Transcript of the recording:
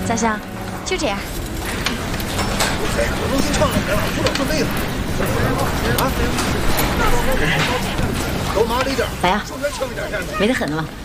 咋想？就这样。 哎，我都先唱两遍了，不能顺位了。啊！都麻利点。 咋样？ 就该呛一点下去。 美得很了吗？